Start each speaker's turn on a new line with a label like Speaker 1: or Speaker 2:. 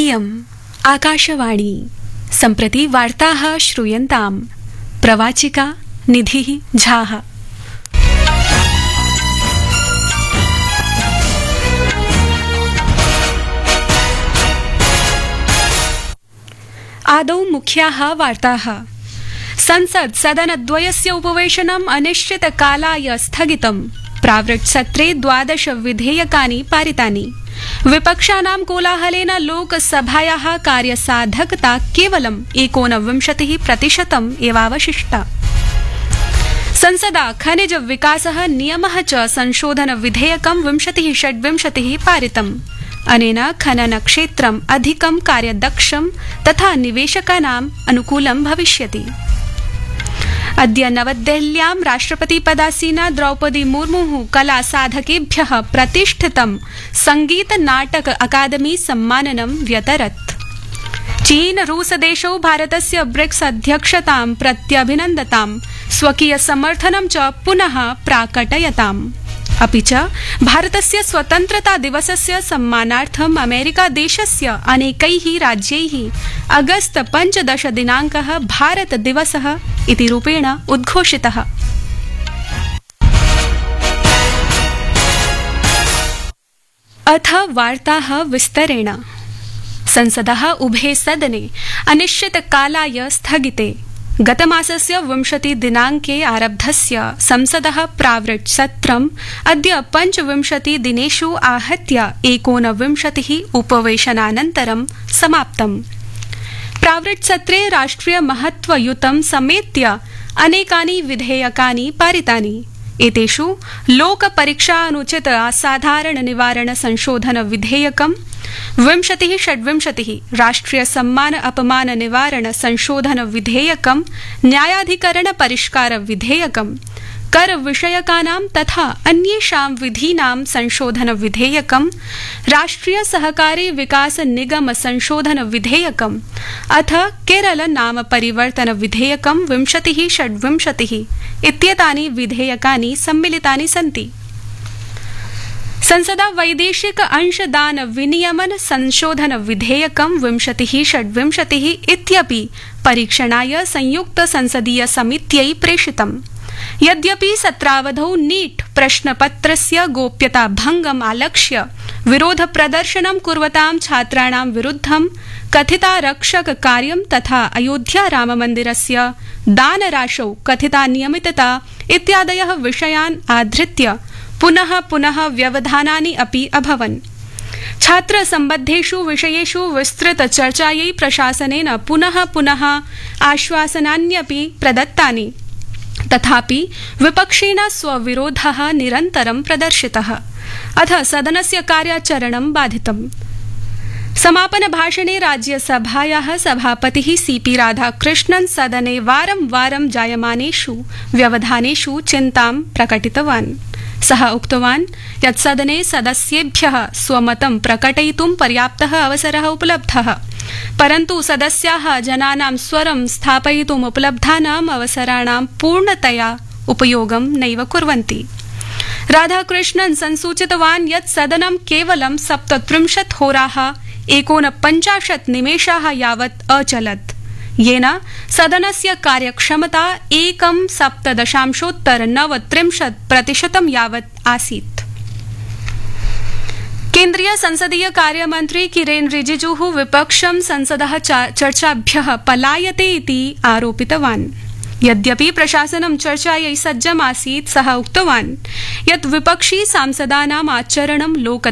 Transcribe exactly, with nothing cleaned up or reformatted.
Speaker 1: इयम् आकाशवाणी सम्प्रति वार्ताः श्रूयन्ताम्। प्रवाचिका निधिः झाः। आदौ मुख्याः वार्ताः। संसद सदनद्वयस्य उपवेशनम् अनिश्चितकालाय स्थगितम्। प्रावृट् सत्रे द्वादश विधेयकानि पारितानि। विपक्षानां कोलाहलेन लोकसभायाः कार्यसाधकता केवलम् एकोनविंशतिः प्रतिशतम् एवावशिष्टा। संसदा खनिज विकासः नियमः च संशोधन विधेयकं विंशतिः षड्विंशतिः पारितम्। अनेन खनन क्षेत्रम् अधिकं कार्यदक्षं तथा निवेशकानाम् अनुकूलं भविष्यति। अद्य नवदेहल्यां राष्ट्रपतिपदासीना द्रौपदी मुर्मुः कला साधकेभ्यः प्रतिष्ठितं संगीत नाटक अकादमी सम्माननं व्यतरत्। चीन रूस देशौ भारतस्य ब्रिक्स अध्यक्षतां प्रत्यभिनन्दतां, स्वकीय समर्थनं च पुनः प्राकटयताम्। अपि च भारतस्य स्वतन्त्रता दिवसस्य सम्मानार्थम् अमेरिका देशस्य अनेकैः राज्यैः अगस्त पञ्चदश दिनाङ्कः भारत दिवसः इति रूपेण उद्घोषितः। अथ वार्ताः विस्तरेण। संसदः उभे सदने अनिश्चितकालाय स्थगिते। गतमासस्य विंशति दिनाङ्के आरब्धस्य संसदः प्रावृट् सत्रम् अद्य पञ्चविंशति दिनेषु आहत्य एकोनविंशतिः उपवेशनानन्तरं समाप्तम्। प्रावृट् सत्रे राष्ट्रिय महत्वयुतं समेत्य अनेकानि विधेयकानि पारितानि। एतेषु लोकपरीक्षा अनुचित असाधारण निवारण संशोधन विधेयकम्, विंशतिः षड्विंशतिः राष्ट्रिय सम्मान अपमान निवारण संशोधन विधेयकम्, न्यायाधिकरण परिष्कार विधेयकम्, कर विषयकानां तथा अन्येषां विधीनां संशोधन विधेयकम्, राष्ट्रिय सहकारी विकास निगम संशोधन विधेयकम्, अथ केरल नाम परिवर्तन विधेयकम् विंशतिः षड्विंशतिः इत्येतानि विधेयकानि सम्मिलितानि सन्ति। संसदा वैदेशिक अंशदान विनियमन संशोधन विधेयकं विंशतिः षड्विंशतिः इत्यपि परीक्षणाय संयुक्त संसदीय समित्यै प्रेषितम्। यद्यपि सत्रावधौ नीट प्रश्नपत्रस्य गोप्यता भंगम् आलक्ष्य विरोध प्रदर्शनं कुर्वतां छात्राणां विरुद्धं कथितारक्षक कार्यं तथा अयोध्या राममन्दिरस्य दानराशौ कथिता नियमितता इत्यादयः विषयान् आधृत्य पुनः पुनः व्यवधानानि अपि अभवन्। छात्र सम्बद्धेषु विषयेषु विस्तृत चर्चायै प्रशासनेन पुनः पुनः आश्वासनान्यपि प्रदत्तानि। तथापि विपक्षेण स्वविरोधः निरन्तरं प्रदर्शितः। अथ सदनस्य कार्याचरणं बाधितम्। समापन भाषणे राज्यसभायाः सभापतिः सीपी राधाकृष्णन् सदने वारं वारं जायमानेषु व्यवधानेषु चिन्तां प्रकटितवान्। सः उक्तवान् यत् सदने सदस्येभ्यः स्वमतं प्रकटयितुं पर्याप्तः अवसरः उपलब्धः, परन्तु सदस्याः जनानां स्वरं स्थापयितुम् उपलब्धानाम् अवसराणां पूर्णतया उपयोगं नैव कुर्वन्ति। राधाकृष्णन् संसूचितवान् यत् सदनं केवलं सप्तत्रिंशत् होराः एकोनपञ्चाशत् निमेषाः यावत् अचलत्, येन सदनस्य कार्यक्षमता एकं सप्तदशांशोत्तर नवत्रिंशत् प्रतिशतं यावत् आसीत्। केन्द्रीय संसदीय कार्यमन्त्री किरेन रिजिजुः विपक्षं संसदः चर्चाभ्यः पलायते इति आरोपितवान्। यद्यपि प्रशासनं चर्चायै सज्जमासीत्, सः उक्तवान् यत् विपक्षी सांसदानाम् आचरणं लोक